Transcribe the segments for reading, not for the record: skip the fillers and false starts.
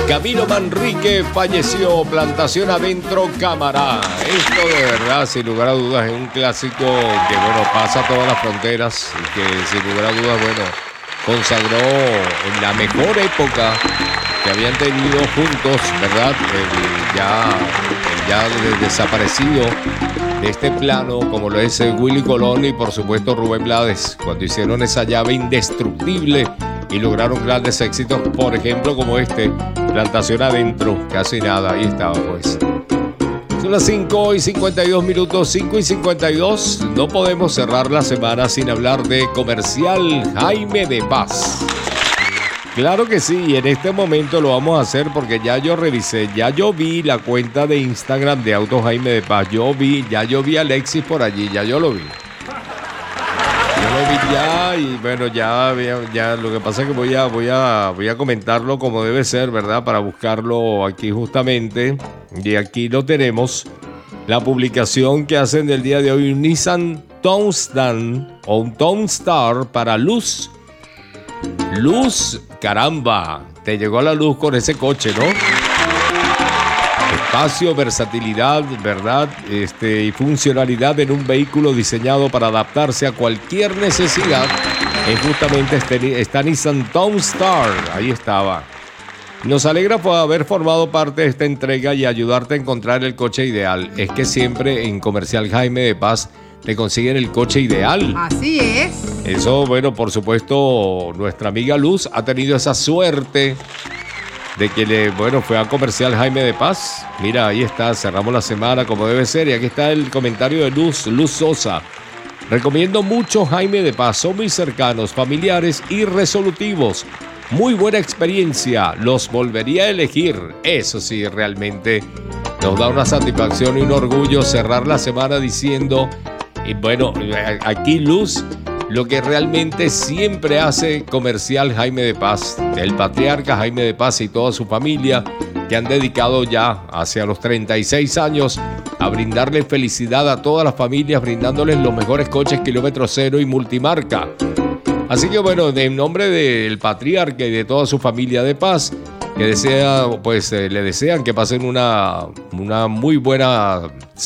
Camilo Manrique falleció, Plantación Adentro, Cámara. Esto de verdad, sin lugar a dudas, es un clásico que, bueno, pasa todas las fronteras y que, sin lugar a dudas, bueno, consagró en la mejor época que habían tenido juntos, ¿verdad? Ya desaparecido de este plano, como lo es Willy Colón y, por supuesto, Rubén Blades, cuando hicieron esa llave indestructible y lograron grandes éxitos, por ejemplo, como este, Plantación Adentro, casi nada, ahí estaba, pues. Son las 5:52, 5:52. No podemos cerrar la semana sin hablar de Comercial Jaime de Paz. Claro que sí, y en este momento lo vamos a hacer porque ya yo revisé, ya yo vi la cuenta de Instagram de Auto Jaime de Paz, yo vi a Alexis por allí, ya yo lo vi. Ya, y bueno, ya lo que pasa es que voy a comentarlo como debe ser, ¿verdad? Para buscarlo aquí justamente. Y aquí lo tenemos. La publicación que hacen del día de hoy, un Nissan Townstar o un Townstar para Luz. Luz, caramba, te llegó la luz con ese coche, ¿no? Espacio, versatilidad, ¿verdad? Y funcionalidad en un vehículo diseñado para adaptarse a cualquier necesidad. Es justamente esta Nissan Townstar. Ahí estaba. Nos alegra por haber formado parte de esta entrega y ayudarte a encontrar el coche ideal. Es que siempre en Comercial Jaime de Paz te consiguen el coche ideal. Así es. Eso, bueno, por supuesto, nuestra amiga Luz ha tenido esa suerte de que fue a Comercial Jaime de Paz. Mira, ahí está, cerramos la semana como debe ser. Y aquí está el comentario de Luz Sosa. Recomiendo mucho Jaime de Paz, son muy cercanos, familiares y resolutivos. Muy buena experiencia, los volvería a elegir. Eso sí, realmente nos da una satisfacción y un orgullo cerrar la semana diciendo, y bueno, aquí Luz, lo que realmente siempre hace Comercial Jaime de Paz, el patriarca Jaime de Paz y toda su familia, que han dedicado ya hacia los 36 años a brindarle felicidad a todas las familias, brindándoles los mejores coches kilómetro cero y multimarca. Así que bueno, en nombre del patriarca y de toda su familia de Paz, que le desean que pasen una muy buena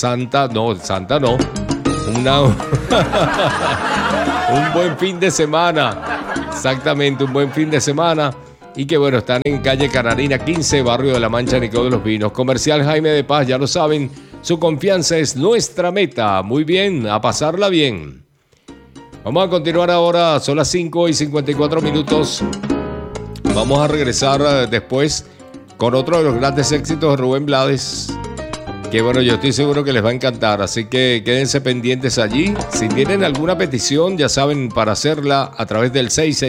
un buen fin de semana. Exactamente, un buen fin de semana. Y que bueno, están en calle Canarina 15, barrio de La Mancha, Nicodemo de los Vinos. Comercial Jaime de Paz, ya lo saben, su confianza es nuestra meta. Muy bien, a pasarla bien. Vamos a continuar ahora, son las 5:54. Vamos a regresar después con otro de los grandes éxitos de Rubén Blades, que bueno, yo estoy seguro que les va a encantar, así que quédense pendientes allí. Si tienen alguna petición, ya saben, para hacerla a través del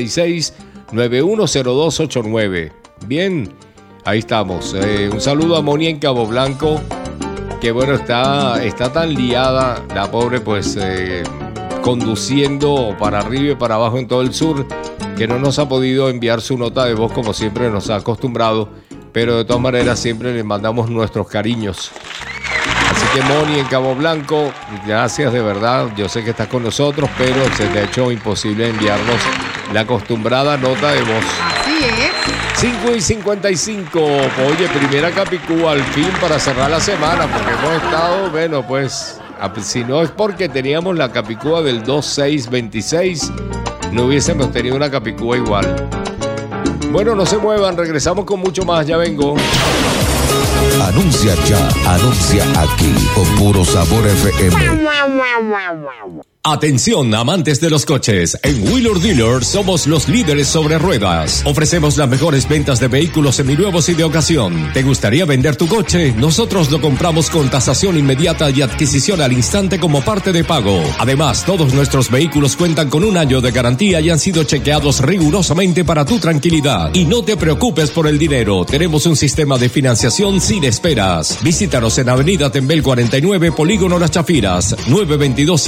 666-910289. Bien, ahí estamos. Un saludo a Moni en Cabo Blanco, que bueno, está tan liada, la pobre, pues conduciendo para arriba y para abajo en todo el sur, que no nos ha podido enviar su nota de voz como siempre nos ha acostumbrado, pero de todas maneras siempre le mandamos nuestros cariños. Así que Moni en Cabo Blanco, gracias de verdad, yo sé que estás con nosotros, pero se te ha hecho imposible enviarnos la acostumbrada nota de voz. Así es. 5:55, oye, primera Capicúa al fin para cerrar la semana, porque hemos estado, bueno, pues, si no es porque teníamos la Capicúa del 2626, no hubiésemos tenido una Capicúa igual. Bueno, no se muevan, regresamos con mucho más, ya vengo. Anuncia ya, anuncia aquí, con Puro Sabor FM. Atención, amantes de los coches. En Wheeler Dealer somos los líderes sobre ruedas. Ofrecemos las mejores ventas de vehículos seminuevos y de ocasión. ¿Te gustaría vender tu coche? Nosotros lo compramos con tasación inmediata y adquisición al instante como parte de pago. Además, todos nuestros vehículos cuentan con 1 año de garantía y han sido chequeados rigurosamente para tu tranquilidad. Y no te preocupes por el dinero. Tenemos un sistema de financiación sin esperas. Visítanos en Avenida Tembel 49, Polígono Las Chafiras,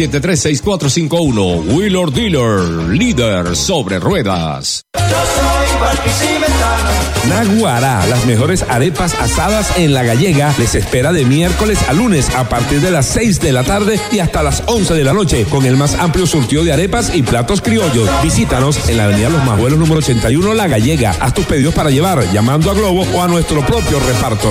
922-736451. Wheeler Dealer, líder sobre ruedas. Yo soy Naguará, las mejores arepas asadas en La Gallega, les espera de miércoles a lunes a partir de las 6 de la tarde y hasta las 11 de la noche, con el más amplio surtido de arepas y platos criollos. Visítanos en la avenida Los Majuelos número 81, La Gallega. Haz tus pedidos para llevar llamando a Globo o a nuestro propio reparto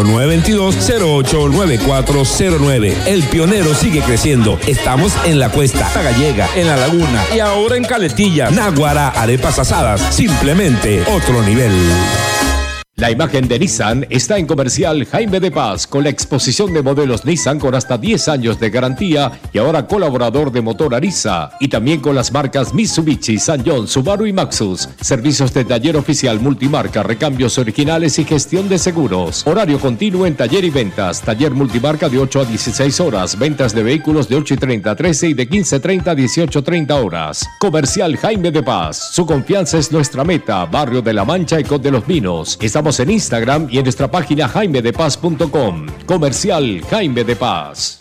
922-089409. El Pionero sigue creciendo. Estamos en La Cuesta, La Gallega, en La Laguna y ahora en Caletilla. Naguará, arepas asadas, simplemente otro nivel. La imagen de Nissan está en Comercial Jaime de Paz con la exposición de modelos Nissan con hasta 10 años de garantía y ahora colaborador de Motor Ariza, y también con las marcas Mitsubishi, Sanyong, Subaru y Maxus. Servicios de taller oficial multimarca, recambios originales y gestión de seguros. Horario continuo en taller y ventas. Taller multimarca de 8 a 16 horas. Ventas de vehículos de 8:30 a 13 y de 15:30 a 18:30 horas. Comercial Jaime de Paz. Su confianza es nuestra meta. Barrio de La Mancha y Cot de los Vinos. Estamos en Instagram y en nuestra página jaimedepaz.com. Comercial Jaime de Paz.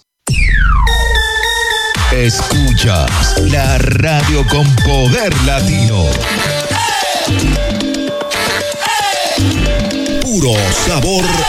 Escuchas la radio con poder latino. Puro sabor